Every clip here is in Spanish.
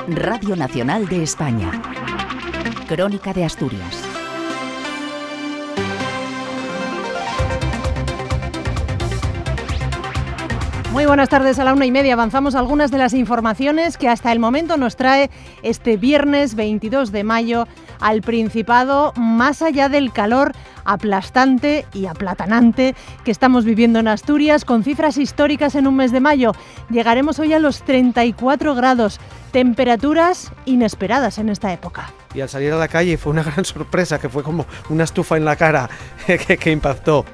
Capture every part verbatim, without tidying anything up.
Radio Nacional de España. Crónica de Asturias. Muy buenas tardes, a la una y media avanzamos algunas de las informaciones que hasta el momento nos trae este viernes veintidós de mayo al Principado, más allá del calor aplastante y aplatanante que estamos viviendo en Asturias, con cifras históricas en un mes de mayo. Llegaremos hoy a los treinta y cuatro grados, temperaturas inesperadas en esta época. Y al salir a la calle fue una gran sorpresa, que fue como una estufa en la cara que, que impactó.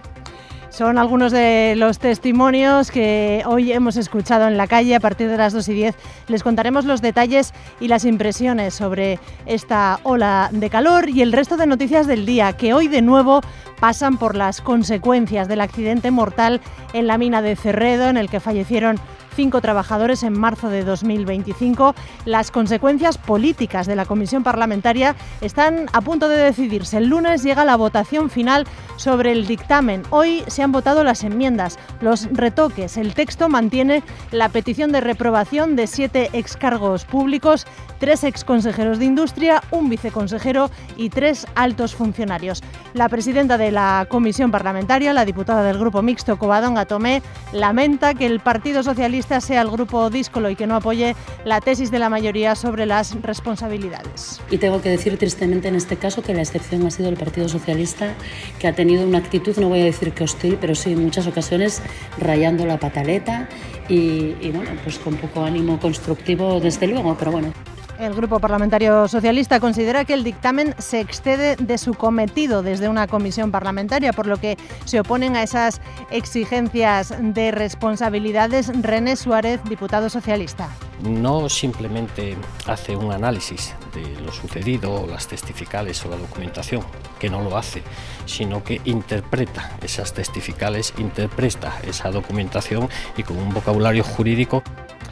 Son algunos de los testimonios que hoy hemos escuchado en la calle. A partir de las dos y diez les contaremos los detalles y las impresiones sobre esta ola de calor y el resto de noticias del día, que hoy de nuevo pasan por las consecuencias del accidente mortal en la mina de Cerredo, en el que fallecieron cinco trabajadores en marzo de dos mil veinticinco. Las consecuencias políticas de la comisión parlamentaria están a punto de decidirse. El lunes llega la votación final sobre el dictamen. Hoy se han votado las enmiendas, los retoques. El texto mantiene la petición de reprobación de siete excargos públicos, tres exconsejeros de Industria, un viceconsejero y tres altos funcionarios. La presidenta de la comisión parlamentaria, la diputada del Grupo Mixto, Covadonga Tomé, lamenta que el Partido Socialista sea el grupo díscolo y que no apoye la tesis de la mayoría sobre las responsabilidades. Y tengo que decir tristemente en este caso que la excepción ha sido el Partido Socialista, que ha tenido una actitud, no voy a decir que hostil, pero sí en muchas ocasiones rayando la pataleta y, y bueno, pues con poco ánimo constructivo desde luego, pero bueno. El Grupo Parlamentario Socialista considera que el dictamen se excede de su cometido desde una comisión parlamentaria, por lo que se oponen a esas exigencias de responsabilidades. René Suárez, diputado socialista. No simplemente hace un análisis de lo sucedido, las testificales o la documentación, que no lo hace, sino que interpreta esas testificales, interpreta esa documentación y con un vocabulario jurídico.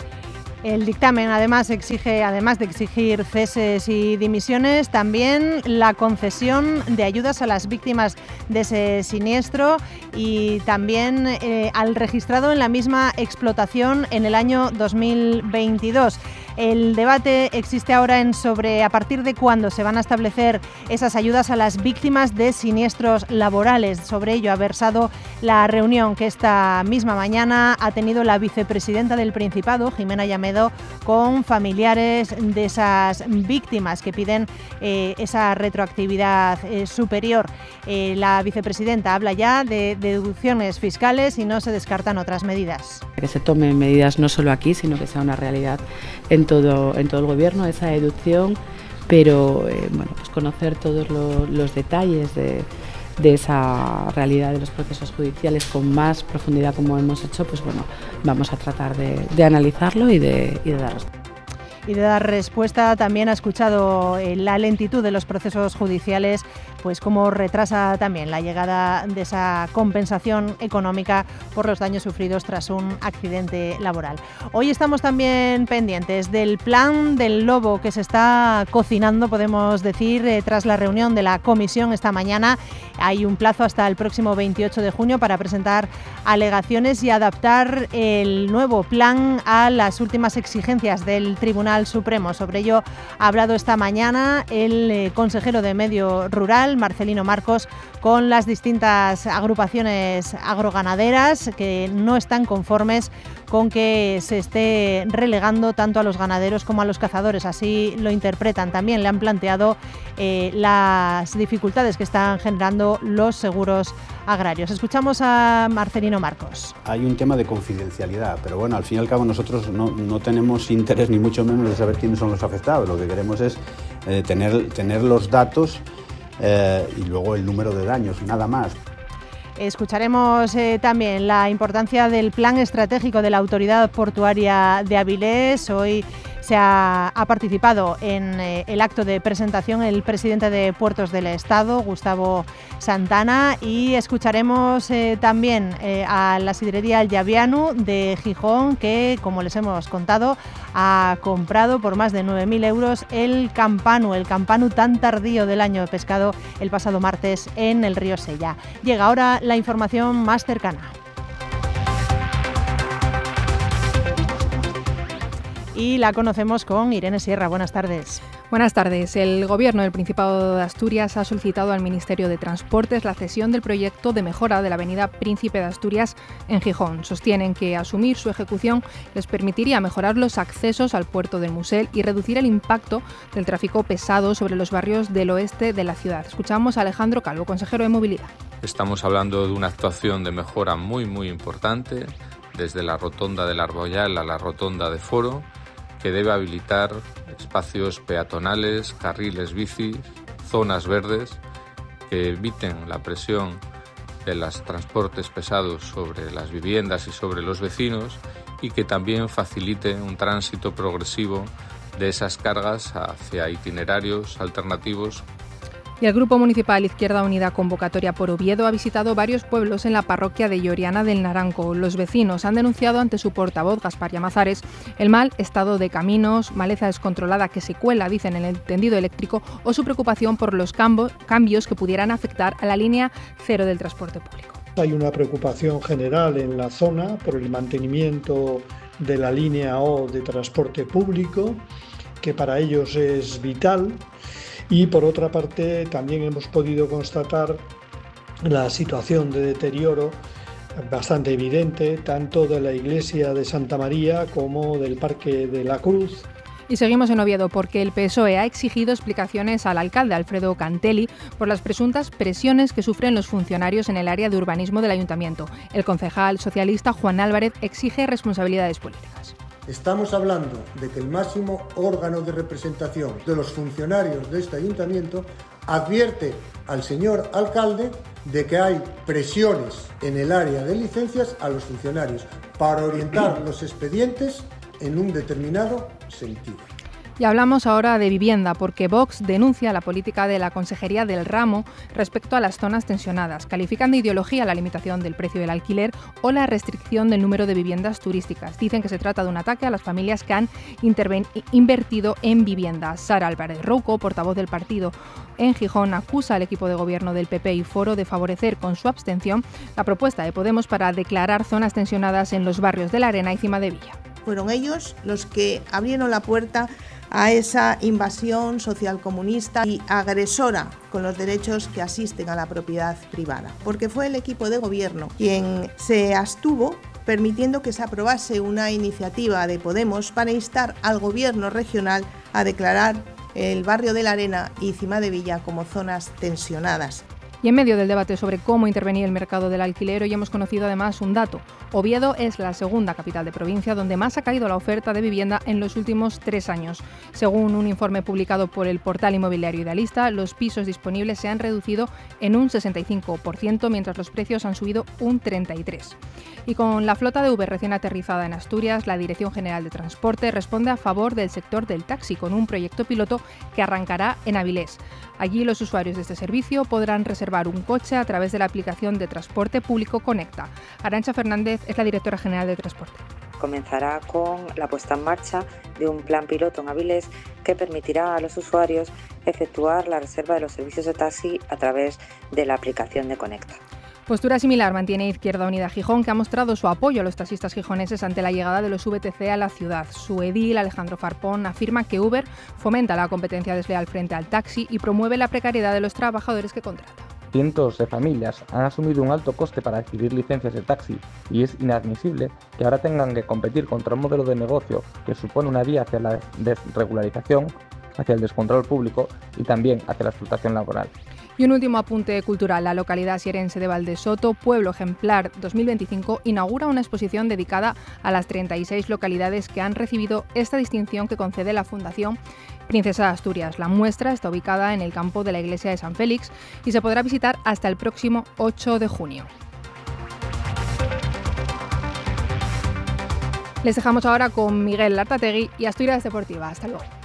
El dictamen además exige, además de exigir ceses y dimisiones, también la concesión de ayudas a las víctimas de ese siniestro y también eh, al registrado en la misma explotación en el año dos mil veintidós. El debate existe ahora en sobre a partir de cuándo se van a establecer esas ayudas a las víctimas de siniestros laborales. Sobre ello ha versado la reunión que esta misma mañana ha tenido la vicepresidenta del Principado, Jimena Llamedo, con familiares de esas víctimas que piden eh, esa retroactividad eh, superior. Eh, la vicepresidenta habla ya de, de deducciones fiscales y no se descartan otras medidas. Que se tomen medidas no solo aquí, sino que sea una realidad en todo, en todo el Gobierno, esa deducción, pero eh, bueno, pues conocer todos lo, los detalles de, de esa realidad de los procesos judiciales con más profundidad, como hemos hecho, pues bueno, vamos a tratar de, de analizarlo y de, y de dar respuesta. Y de dar respuesta, también ha escuchado eh, la lentitud de los procesos judiciales, pues cómo retrasa también la llegada de esa compensación económica por los daños sufridos tras un accidente laboral. Hoy estamos también pendientes del plan del lobo que se está cocinando, podemos decir, eh, tras la reunión de la comisión esta mañana. Hay un plazo hasta el próximo veintiocho de junio para presentar alegaciones y adaptar el nuevo plan a las últimas exigencias del Tribunal Supremo. Sobre ello ha hablado esta mañana el eh, consejero de Medio Rural, Marcelino Marcos, con las distintas agrupaciones agroganaderas que no están conformes con que se esté relegando tanto a los ganaderos como a los cazadores. Así lo interpretan. También le han planteado eh, las dificultades que están generando los seguros agrarios. Escuchamos a Marcelino Marcos. Hay un tema de confidencialidad, pero bueno, al fin y al cabo nosotros no, no tenemos interés ni mucho menos de saber quiénes son los afectados. Lo que queremos es eh, tener, tener los datos eh, y luego el número de daños, nada más. Escucharemos eh, también la importancia del plan estratégico de la Autoridad Portuaria de Avilés. Hoy se ha, ha participado en eh, el acto de presentación el presidente de Puertos del Estado, Gustavo Santana, y escucharemos eh, también eh, a la sidrería El Llaviano de Gijón, que, como les hemos contado, ha comprado por más de nueve mil euros el campanu, el campanu tan tardío del año de pescado el pasado martes en el río Sella. Llega ahora la información más cercana. y la conocemos con Irene Sierra. Buenas tardes. Buenas tardes. El Gobierno del Principado de Asturias ha solicitado al Ministerio de Transportes la cesión del proyecto de mejora de la avenida Príncipe de Asturias en Gijón. Sostienen que asumir su ejecución les permitiría mejorar los accesos al puerto del Musel y reducir el impacto del tráfico pesado sobre los barrios del oeste de la ciudad. Escuchamos a Alejandro Calvo, consejero de Movilidad. Estamos hablando de una actuación de mejora muy, muy importante, desde la rotonda del Arboyal a la rotonda de Foro, que debe habilitar espacios peatonales, carriles bici, zonas verdes, que eviten la presión de los transportes pesados sobre las viviendas y sobre los vecinos y que también facilite un tránsito progresivo de esas cargas hacia itinerarios alternativos. Y el Grupo Municipal Izquierda Unida Convocatoria por Oviedo ha visitado varios pueblos en la parroquia de Lloriana del Naranco. Los vecinos han denunciado ante su portavoz, Gaspar Llamazares, el mal estado de caminos, maleza descontrolada que se cuela, dicen, en el tendido eléctrico, o su preocupación por los cambios que pudieran afectar a la línea cero del transporte público. Hay una preocupación general en la zona por el mantenimiento de la línea O de transporte público, que para ellos es vital. Y por otra parte también hemos podido constatar la situación de deterioro bastante evidente tanto de la iglesia de Santa María como del Parque de la Cruz. Y seguimos en Oviedo porque el P S O E ha exigido explicaciones al alcalde Alfredo Cantelli por las presuntas presiones que sufren los funcionarios en el área de urbanismo del ayuntamiento. El concejal socialista Juan Álvarez exige responsabilidades políticas. Estamos hablando de que el máximo órgano de representación de los funcionarios de este ayuntamiento advierte al señor alcalde de que hay presiones en el área de licencias a los funcionarios para orientar los expedientes en un determinado sentido. Y hablamos ahora de vivienda, porque Vox denuncia la política de la Consejería del Ramo respecto a las zonas tensionadas. Califican de ideología la limitación del precio del alquiler o la restricción del número de viviendas turísticas. Dicen que se trata de un ataque a las familias que han invertido en vivienda. Sara Álvarez Rouco, portavoz del partido en Gijón, acusa al equipo de gobierno del P P y Foro de favorecer con su abstención la propuesta de Podemos para declarar zonas tensionadas en los barrios de La Arena y Cima de Villa. Fueron ellos los que abrieron la puerta a esa invasión socialcomunista y agresora con los derechos que asisten a la propiedad privada, porque fue el equipo de gobierno quien se abstuvo permitiendo que se aprobase una iniciativa de Podemos para instar al gobierno regional a declarar el barrio de La Arena y Cima de Villa como zonas tensionadas. Y en medio del debate sobre cómo intervenir el mercado del alquiler, hoy hemos conocido además un dato. Oviedo es la segunda capital de provincia donde más ha caído la oferta de vivienda en los últimos tres años. Según un informe publicado por el portal inmobiliario Idealista, los pisos disponibles se han reducido en un sesenta y cinco por ciento, mientras los precios han subido un treinta y tres por ciento. Y con la flota de Uber recién aterrizada en Asturias, la Dirección General de Transporte responde a favor del sector del taxi con un proyecto piloto que arrancará en Avilés. Allí los usuarios de este servicio podrán reservar un coche a través de la aplicación de transporte público Conecta. Arantxa Fernández es la directora general de Transporte. Comenzará con la puesta en marcha de un plan piloto en Avilés que permitirá a los usuarios efectuar la reserva de los servicios de taxi a través de la aplicación de Conecta. Postura similar mantiene Izquierda Unida Gijón, que ha mostrado su apoyo a los taxistas gijoneses ante la llegada de los V T C a la ciudad. Su edil, Alejandro Farpón, afirma que Uber fomenta la competencia desleal frente al taxi y promueve la precariedad de los trabajadores que contrata. Cientos de familias han asumido un alto coste para adquirir licencias de taxi y es inadmisible que ahora tengan que competir contra un modelo de negocio que supone una vía hacia la desregularización, hacia el descontrol público y también hacia la explotación laboral. Y un último apunte cultural. La localidad sierense de Valdesoto, Pueblo Ejemplar dos mil veinticinco, inaugura una exposición dedicada a las treinta y seis localidades que han recibido esta distinción que concede la Fundación Princesa de Asturias. La muestra está ubicada en el campo de la iglesia de San Félix y se podrá visitar hasta el próximo ocho de junio. Les dejamos ahora con Miguel Lartategui y Asturias Deportiva. Hasta luego.